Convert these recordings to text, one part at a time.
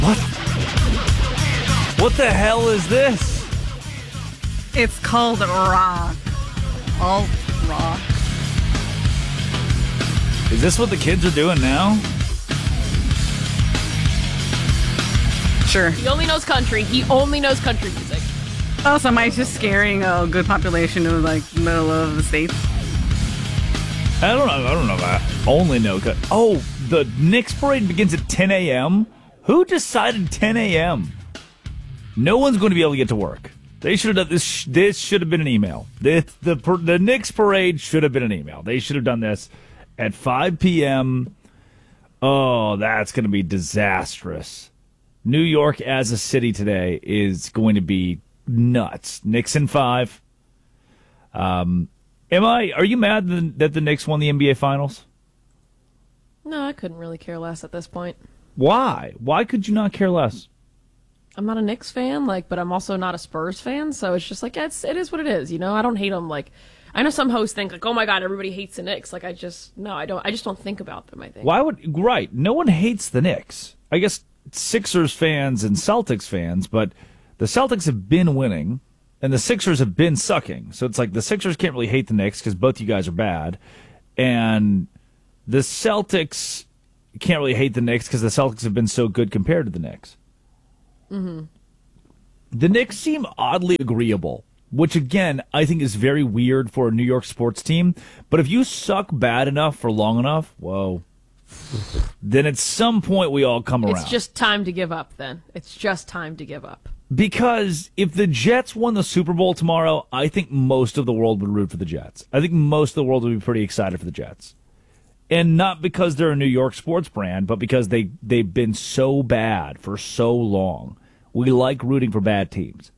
What? What the hell is this? It's called rock. Alt rock. Is this what the kids are doing now? Sure. He only knows country. He only knows country music. Also, am I just scaring a good population of like middle of the states? I don't know that. Only know. Oh, the Knicks parade begins at 10 a.m.? Who decided 10 a.m.? No one's going to be able to get to work. They should have done this. This should have been an email. The Knicks parade should have been an email. They should have done this at 5 p.m. Oh, that's going to be disastrous. New York as a city today is going to be nuts. Knicks in 5. Are you mad that the Knicks won the NBA Finals? No, I couldn't really care less at this point. Why? Why could you not care less? I'm not a Knicks fan, but I'm also not a Spurs fan, so it's just it is what it is, I don't hate them. I know some hosts think oh my god, everybody hates the Knicks. I just don't think about them. I think. Right? No one hates the Knicks. I guess Sixers fans and Celtics fans, but the Celtics have been winning, and the Sixers have been sucking. So it's the Sixers can't really hate the Knicks because both you guys are bad, and the Celtics can't really hate the Knicks because the Celtics have been so good compared to the Knicks. Mm-hmm. The Knicks seem oddly agreeable, which, again, I think is very weird for a New York sports team. But if you suck bad enough for long enough, whoa, then at some point we all come around. It's just time to give up, then. It's just time to give up. Because if the Jets won the Super Bowl tomorrow, I think most of the world would root for the Jets. I think most of the world would be pretty excited for the Jets. And not because they're a New York sports brand, but because they've been so bad for so long. We like rooting for bad teams.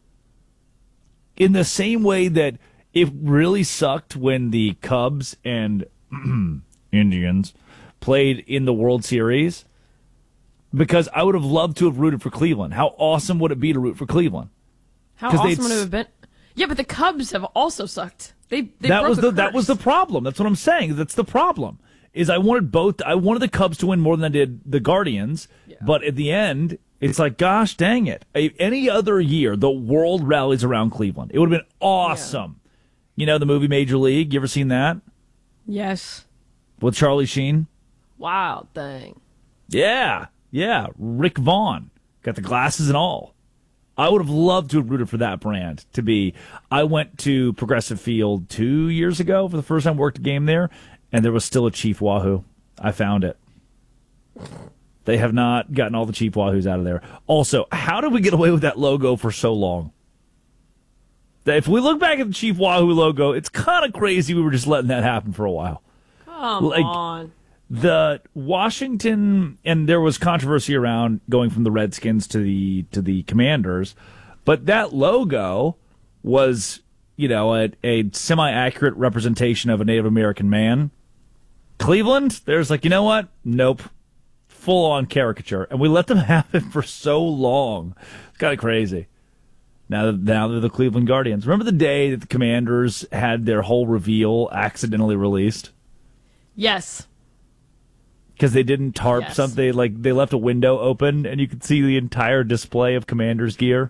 In the same way that it really sucked when the Cubs and Indians played in the World Series, because I would have loved to have rooted for Cleveland. How awesome would it be to root for Cleveland? How awesome would it have been? Yeah, but the Cubs have also sucked. That was the problem. That's what I'm saying. That's the problem. Is I wanted the Cubs to win more than I did the Guardians, but at the end, it's gosh dang it. Any other year, the world rallies around Cleveland. It would have been awesome. Yeah. You know the movie Major League? You ever seen that? Yes. With Charlie Sheen? Wild thing. Yeah. Rick Vaughn. Got the glasses and all. I would have loved to have rooted for that brand to be. I went to Progressive Field 2 years ago for the first time, worked a game there, and there was still a Chief Wahoo. I found it. They have not gotten all the Chief Wahoos out of there. Also, how did we get away with that logo for so long? If we look back at the Chief Wahoo logo, it's kind of crazy we were just letting that happen for a while. Come on. The Washington, and there was controversy around going from the Redskins to the Commanders, but that logo was, a semi-accurate representation of a Native American man. Cleveland, there's you know what? Nope. Full-on caricature. And we let them have it for so long. It's kind of crazy. Now they're the Cleveland Guardians. Remember the day that the Commanders had their whole reveal accidentally released? Yes. Because they didn't tarp something. They left a window open, and you could see the entire display of Commanders gear.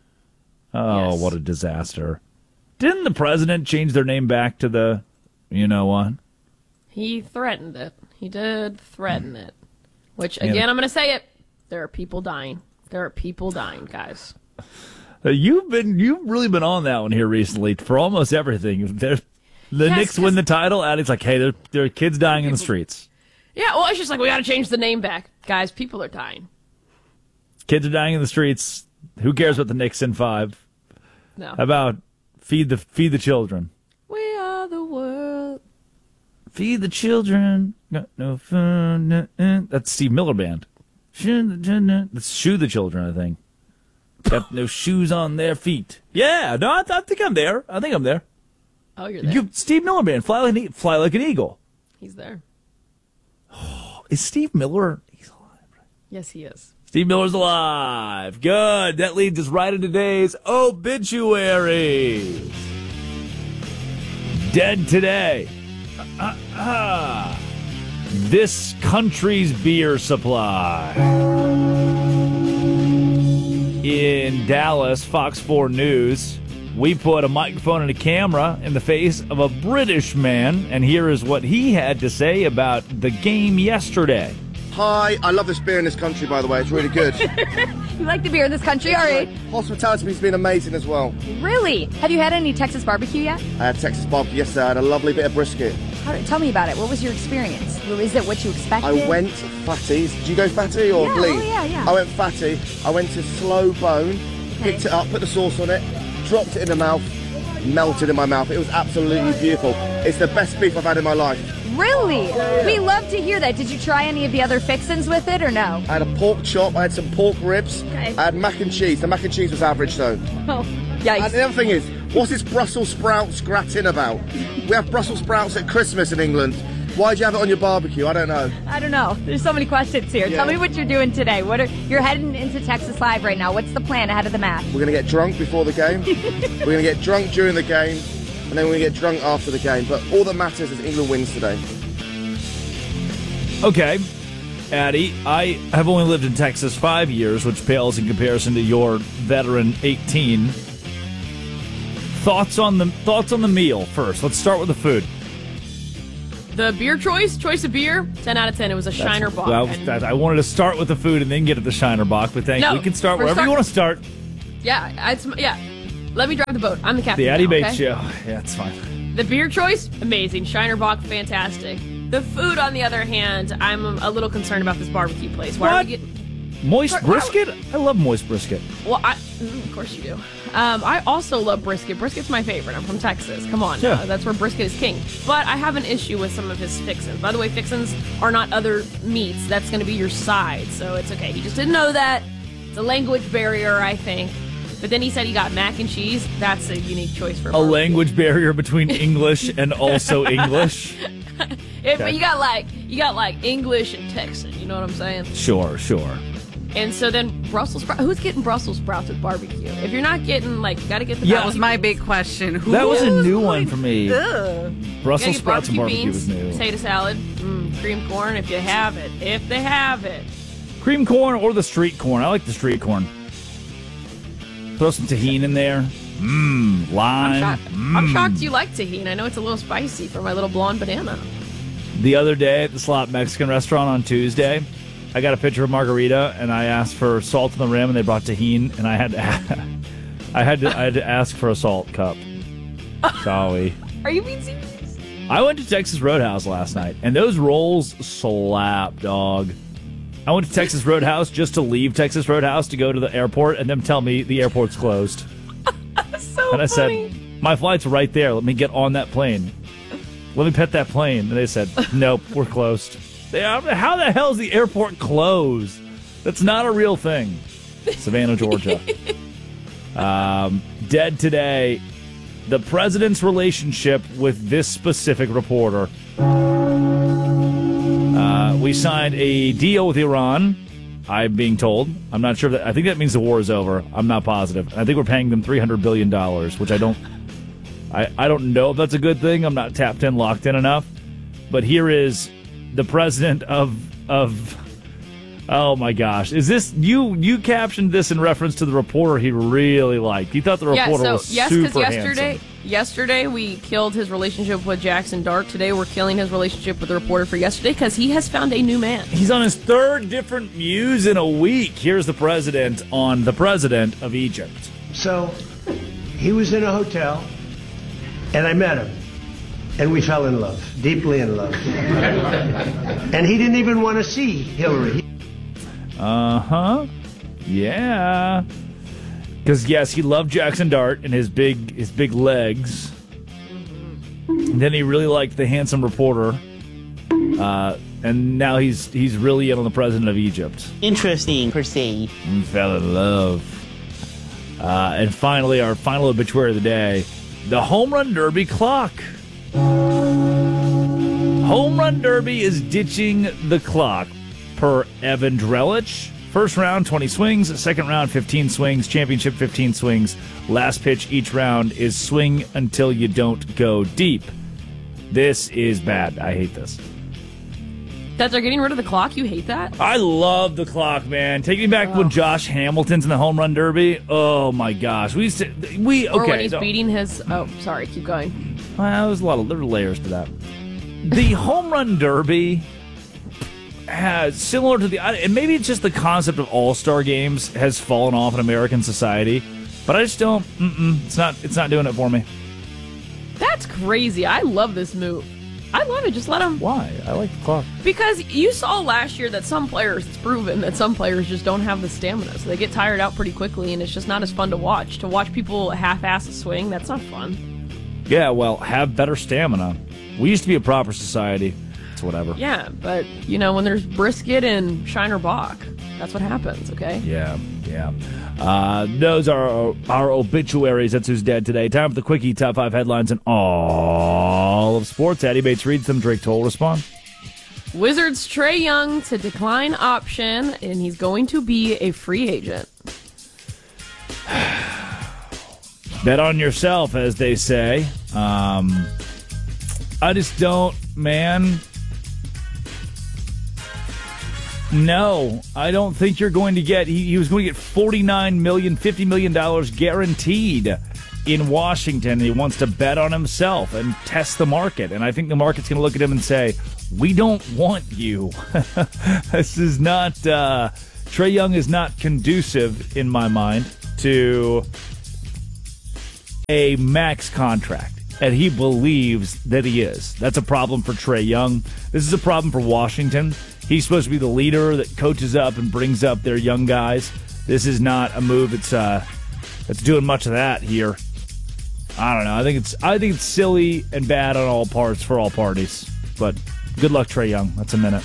Oh, yes. What a disaster. Didn't the president change their name back to the, what? He threatened it. He did threaten it. Which, again, I'm going to say it. There are people dying. There are people dying, guys. You've really been on that one here recently for almost everything. The Knicks win the title, and it's hey, there are kids dying in the streets. Yeah, well, it's just we got to change the name back. Guys, people are dying. Kids are dying in the streets. Who cares about the Knicks in 5? No. How about feed the children? We are the world. Feed the children. Got no fun. That's Steve Miller Band. That's Shoe the Children, I think. Got no shoes on their feet. Yeah, no, I think I'm there. Oh, you're there. Steve Miller Band. Fly like an eagle. He's there. Oh, is Steve Miller? He's alive, right? Yes, he is. Steve Miller's alive. Good. That leads us right into today's obituaries. Dead today. This country's beer supply. in Dallas, Fox 4 News. We put a microphone and a camera in the face of a British man, and here is what he had to say about the game yesterday. Hi, I love this beer in this country, by the way. It's really good. You like the beer in this country, all right? Hospitality's been amazing as well. Really? Have you had any Texas barbecue yet? I had Texas barbecue yesterday. I had a lovely bit of brisket. Tell me about it. What was your experience? Is it what you expected? I went fatties. Did you go fatty or Yeah, lean? oh, yeah. I went fatty. I went to slow bone, picked it up, put the sauce on it, dropped it in the mouth, melted in my mouth. It was absolutely beautiful. It's the best beef I've had in my life. Really? We love to hear that. Did you try any of the other fixins with it or no? I had a pork chop. I had some pork ribs. Okay. I had mac and cheese. The mac and cheese was average though. Oh, And yikes. the other thing is, what's this Brussels sprouts gratin about? We have Brussels sprouts at Christmas in England. Why'd you have it on your barbecue? I don't know. I don't know. There's so many questions here. Yeah. Tell me what you're doing today. You're heading into Texas Live right now. What's the plan ahead of the match? We're going to get drunk before the game. We're going to get drunk during the game. And then we're going to get drunk after the game. But all that matters is England wins today. Okay, Addie, I have only lived in Texas 5 years, which pales in comparison to your veteran 18. Thoughts on the meal first. Let's start with the food. The beer choice of beer, 10 out of 10. It was a Shiner Bock. Well, And- I wanted to start with the food and then get to the Shiner Bock, but thank you. No, We can start we're wherever you want to start. yeah. Let me drive the boat. I'm the captain. The Addie now, Bates okay? Show. Yeah, it's fine. The beer choice, amazing. Shiner Bock, fantastic. The food, on the other hand, I'm a little concerned about this barbecue place. Why are What? we getting... Moist Why- brisket? I love moist brisket. Well, of course you do. I also love brisket. Brisket's my favorite. I'm from Texas. Come on. Yeah. That's where brisket is king. But I have an issue with some of his fixins. By the way, fixins are not other meats. That's going to be your side. So it's okay. He just didn't know that. It's a language barrier, I think. But then he said he got mac and cheese. That's a unique choice for A barbecue. language barrier between English and also English. But you got like English and Texan. You know what I'm saying? Sure. And so then Brussels sprouts. Who's getting Brussels sprouts with barbecue? If you're not getting you got to get the. Yeah. That was my big question. Who That was a is new going- one for me. Ugh. Brussels Get sprouts and barbecue beans, was new. potato salad, cream corn if you have it. If they have it. Cream corn or the street corn. I like the street corn. Throw some tahini in there. Lime. I'm shocked you like tahini. I know it's a little spicy for my little blonde banana. The other day at the Slot Mexican restaurant on Tuesday, I got a picture of margarita and I asked for salt in the rim and they brought tahini and I had to ask for a salt cup. Sorry. Are you being serious? I went to Texas Roadhouse last night and those rolls slap, dog. I went to Texas Roadhouse just to leave Texas Roadhouse to go to the airport and them tell me the airport's closed. So And I funny. said, my flight's right there. Let me get on that plane. Let me pet that plane. And they said, nope, we're closed. How the hell is the airport closed? That's not a real thing. Savannah, Georgia. Dead today. The president's relationship with this specific reporter. We signed a deal with Iran, I'm being told. I'm not sure. I think that means the war is over. I'm not positive. I think we're paying them $300 billion, which I don't know if that's a good thing. I'm not tapped in, locked in enough. But here is the president of oh my gosh. Is this you captioned this in reference to the reporter he really liked. He thought the reporter was super handsome. Yesterday we killed his relationship with Jackson Dart. Today we're killing his relationship with the reporter for yesterday because he has found a new man. He's on his third different muse in a week. Here's the president on the president of Egypt. So he was in a hotel, and I met him, and we fell in love, deeply in love. And he didn't even want to see Hillary. Uh-huh. Yeah. Because, yes, he loved Jackson Dart and his big legs. And then he really liked the handsome reporter. And now he's really in on the president of Egypt. Interesting, per se. We fell in love. And finally, our final obituary of the day, the Home Run Derby clock. Home Run Derby is ditching the clock per Evan Drellich. First round, 20 swings. Second round, 15 swings. Championship, 15 swings. Last pitch each round is swing until you don't go deep. This is bad. I hate this. That they're getting rid of the clock? You hate that? I love the clock, man. Take me back when Josh Hamilton's in the home run derby. Oh my gosh, Or when he's beating his. Oh, sorry. Keep going. Well, there were layers to that. The home run derby has similar to and maybe it's just the concept of all-star games has fallen off in American society, but I just don't. It's not doing it for me. That's crazy. I love this move. I love it. Just let them. Why? I like the clock. Because you saw last year that some players, it's proven that some players just don't have the stamina. So they get tired out pretty quickly, and it's just not as fun to watch. To watch people half-ass a swing, that's not fun. Yeah, well, have better stamina. We used to be a proper society. It's whatever. Yeah, but, when there's brisket and Shiner Bach, that's what happens, okay? Yeah. Those are our obituaries. That's who's dead today. Time for the Quickie Top 5 headlines in all of sports. Addy Bates reads them. Drake Toll respond. Wizards Trae Young to decline option, and he's going to be a free agent. Bet on yourself, as they say. I just don't, man. No, I don't think you're going to get. He was going to get $49 million, $50 million guaranteed in Washington. He wants to bet on himself and test the market. And I think the market's going to look at him and say, we don't want you. This is not. Trae Young is not conducive, in my mind, to a max contract. And he believes that he is. That's a problem for Trae Young. This is a problem for Washington. He's supposed to be the leader that coaches up and brings up their young guys. This is not a move that's doing much of that here. I don't know. I think it's silly and bad on all parts for all parties. But good luck, Trae Young. That's a minute.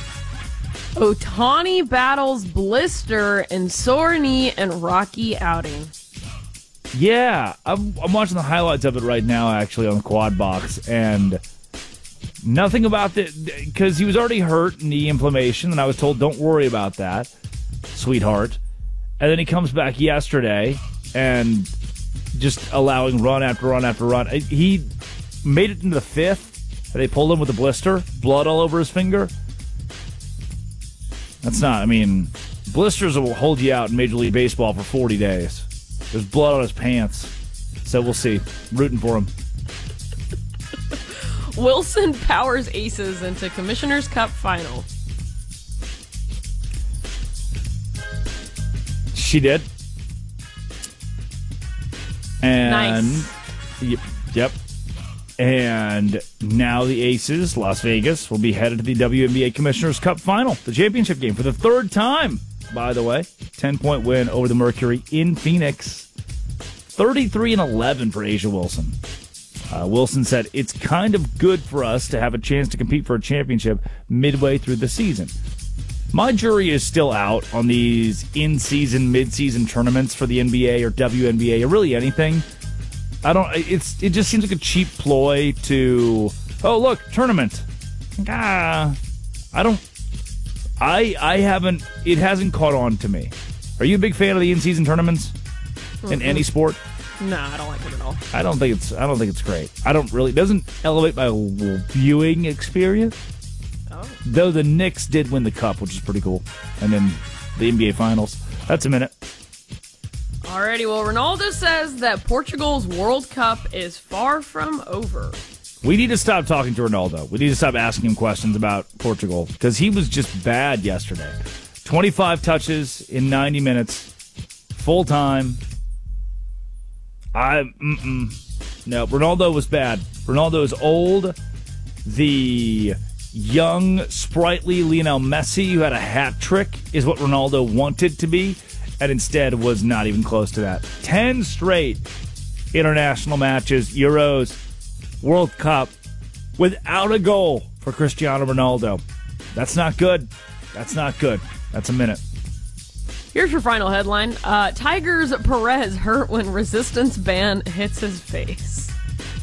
Ohtani battles blister and sore knee and rocky outing. Yeah, I'm watching the highlights of it right now, actually, on the Quad Box, and nothing about it, because he was already hurt, knee inflammation, and I was told, don't worry about that, sweetheart. And then he comes back yesterday and just allowing run after run after run. He made it into the fifth, and they pulled him with a blister, blood all over his finger. That's not, blisters will hold you out in Major League Baseball for 40 days. There's blood on his pants. So we'll see. Rooting for him. Wilson powers Aces into Commissioner's Cup final. She did. And nice. Yep. And now the Aces, Las Vegas, will be headed to the WNBA Commissioner's Cup final, the championship game, for the third time. By the way, 10-point win over the Mercury in Phoenix. 33-11 for A'ja Wilson. Wilson said, it's kind of good for us to have a chance to compete for a championship midway through the season. My jury is still out on these in-season, mid-season tournaments for the NBA or WNBA or really anything. It just seems like a cheap ploy to, oh, look, tournament. It hasn't caught on to me. Are you a big fan of the in-season tournaments in any sport? No, I don't like it at all. I don't think it's great. It doesn't elevate my viewing experience. Oh. Though the Knicks did win the cup, which is pretty cool. And then the NBA Finals. That's a minute. Alrighty, well, Ronaldo says that Portugal's World Cup is far from over. We need to stop talking to Ronaldo. We need to stop asking him questions about Portugal because he was just bad yesterday. 25 touches in 90 minutes, full time. No, Ronaldo was bad. Ronaldo is old. The young, sprightly Lionel Messi, who had a hat trick, is what Ronaldo wanted to be, and instead was not even close to that. 10 straight international matches, Euros, World Cup, without a goal for Cristiano Ronaldo. That's not good. That's not good. That's a minute. Here's your final headline. Tigers Perez hurt when resistance band hits his face.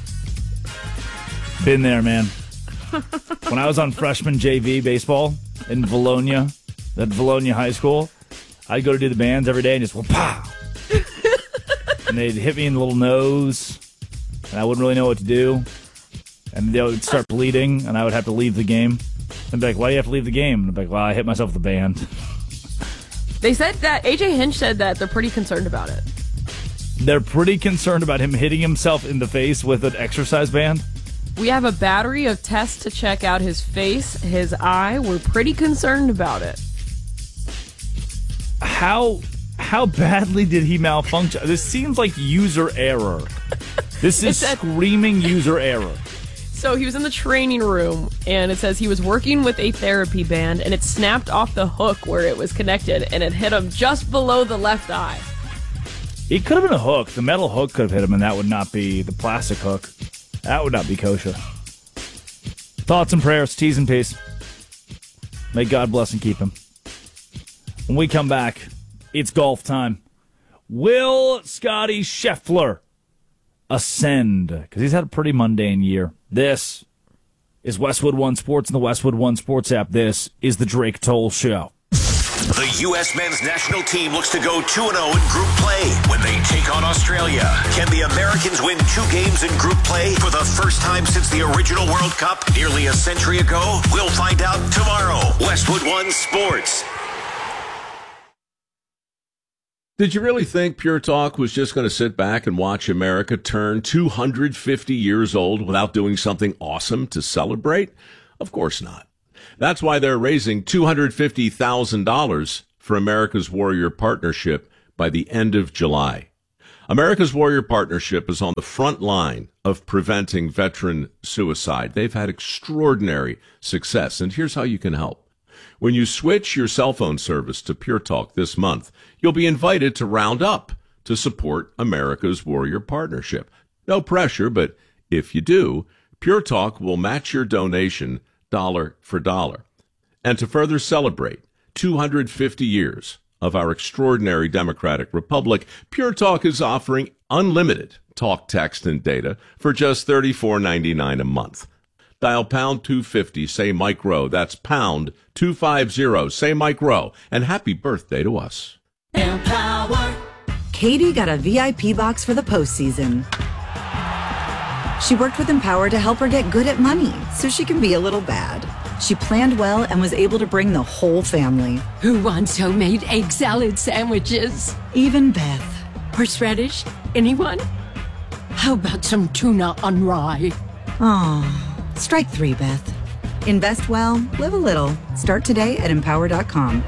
Been there, man. When I was on freshman JV baseball in Bologna, at Bologna High School, I'd go to do the bands every day and just go, pow! And they'd hit me in the little nose, and I wouldn't really know what to do. And they would start bleeding, and I would have to leave the game. And be like, why do you have to leave the game? And be like, well, I hit myself with the band. They said that, AJ Hinch said that they're pretty concerned about it. They're pretty concerned about him hitting himself in the face with an exercise band? We have a battery of tests to check out his face, his eye. We're pretty concerned about it. How badly did he malfunction? This seems like user error. This is screaming user error. So he was in the training room, and it says he was working with a therapy band, and it snapped off the hook where it was connected, and it hit him just below the left eye. It could have been a hook. The metal hook could have hit him, and that would not be the plastic hook. That would not be kosher. Thoughts and prayers, T's and P's. May God bless and keep him. When we come back, it's golf time. Will Scotty Scheffler ascend? Because he's had a pretty mundane year. This is Westwood One Sports and the Westwood One Sports app. This is the Drake Toll Show. The U.S. men's national team looks to go 2-0 in group play when they take on Australia. Can the Americans win 2 games in group play for the first time since the original World Cup nearly a century ago? We'll find out tomorrow. Westwood One Sports. Did you really think Pure Talk was just going to sit back and watch America turn 250 years old without doing something awesome to celebrate? Of course not. That's why they're raising $250,000 for America's Warrior Partnership by the end of July. America's Warrior Partnership is on the front line of preventing veteran suicide. They've had extraordinary success, and here's how you can help. When you switch your cell phone service to Pure Talk this month, you'll be invited to round up to support America's Warrior Partnership. No pressure, but if you do, Pure Talk will match your donation dollar for dollar. And to further celebrate 250 years of our extraordinary democratic republic, Pure Talk is offering unlimited talk, text, and data for just $34.99 a month. Dial pound 250, say Mike Rowe. That's pound 250, say Mike Rowe. And happy birthday to us. Empower. Katie got a VIP box for the postseason. She worked with Empower to help her get good at money so she can be a little bad. She planned well and was able to bring the whole family. Who wants homemade egg salad sandwiches? Even Beth. Horseradish? Anyone? How about some tuna on rye? Oh, strike 3, Beth. Invest well, live a little. Start today at Empower.com.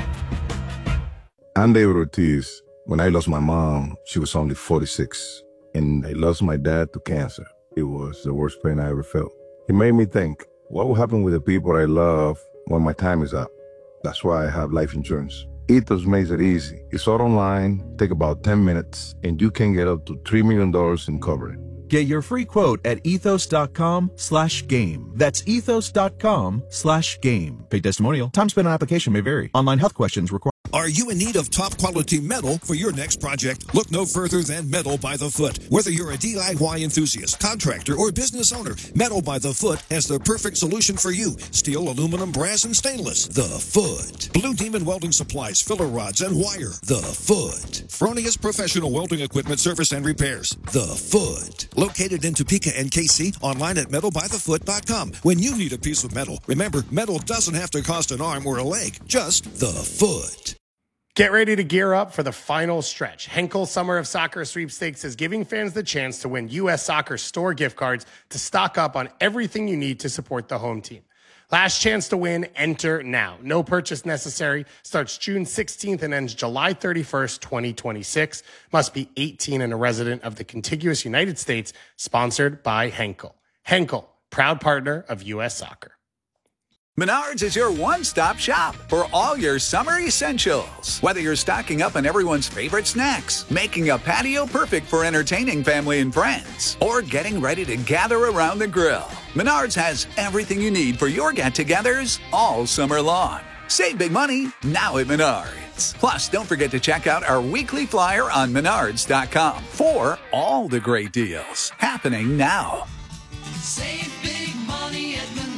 I'm David Ortiz. When I lost my mom, she was only 46. And I lost my dad to cancer. It was the worst pain I ever felt. It made me think, what will happen with the people I love when my time is up? That's why I have life insurance. Ethos makes it easy. It's all online, take about 10 minutes, and you can get up to $3 million in coverage. Get your free quote at ethos.com/game. That's ethos.com/game. Paid testimonial. Time spent on application may vary. Online health questions required. Are you in need of top quality metal for your next project? Look no further than Metal by the Foot. Whether you're a DIY enthusiast, contractor, or business owner, Metal by the Foot has the perfect solution for you. Steel, aluminum, brass, and stainless. The Foot. Blue Demon Welding Supplies, filler rods, and wire. The Foot. Fronius Professional Welding Equipment Service and Repairs. The Foot. Located in Topeka and KC, online at metalbythefoot.com. When you need a piece of metal, remember, metal doesn't have to cost an arm or a leg, just the foot. Get ready to gear up for the final stretch. Henkel Summer of Soccer Sweepstakes is giving fans the chance to win U.S. Soccer store gift cards to stock up on everything you need to support the home team. Last chance to win, enter now. No purchase necessary. Starts June 16th and ends July 31st, 2026. Must be 18 and a resident of the contiguous United States. Sponsored by Henkel. Henkel, proud partner of U.S. Soccer. Menards is your one-stop shop for all your summer essentials. Whether you're stocking up on everyone's favorite snacks, making a patio perfect for entertaining family and friends, or getting ready to gather around the grill, Menards has everything you need for your get-togethers all summer long. Save big money now at Menards. Plus, don't forget to check out our weekly flyer on Menards.com for all the great deals happening now. Save big money at Menards.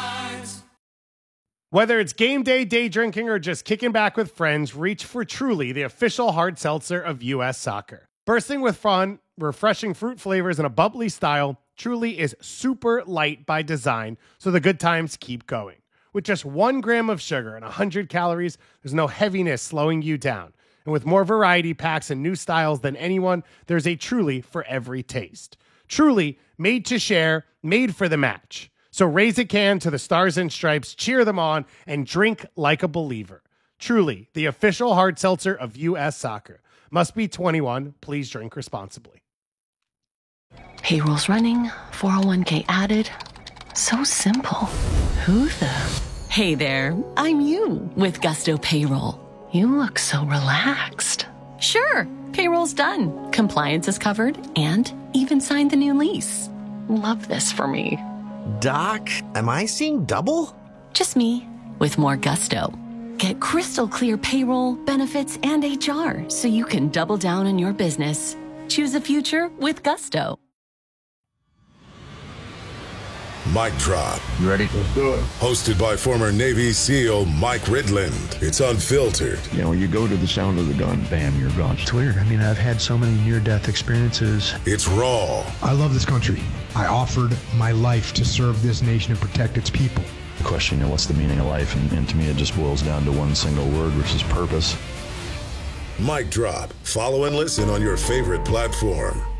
Whether it's game day, day drinking, or just kicking back with friends, reach for Truly, the official hard seltzer of U.S. Soccer. Bursting with fun, refreshing fruit flavors, and a bubbly style, Truly is super light by design, so the good times keep going. With just 1 gram of sugar and 100 calories, there's no heaviness slowing you down. And with more variety packs and new styles than anyone, there's a Truly for every taste. Truly, made to share, made for the match. So raise a can to the Stars and Stripes, cheer them on, and drink like a believer. Truly, the official hard seltzer of U.S. Soccer. Must be 21. Please drink responsibly. Payroll's running, 401k added. So simple. Who the? Hey there, I'm you with Gusto Payroll. You look so relaxed. Sure, payroll's done. Compliance is covered and even signed the new lease. Love this for me. Doc, am I seeing double? Just me with more gusto. Get crystal clear payroll, benefits, and HR so you can double down on your business. Choose a future with Gusto. Mic Drop. You ready? Let's do it. Hosted by former Navy SEAL Mike Ridland. It's unfiltered. You know, you go to the sound of the gun, bam, you're gone. It's weird. I mean, I've had so many near-death experiences. It's raw. I love this country. I offered my life to serve this nation and protect its people. The question, you know, what's the meaning of life? And to me, it just boils down to one single word, which is purpose. Mic Drop. Follow and listen on your favorite platform.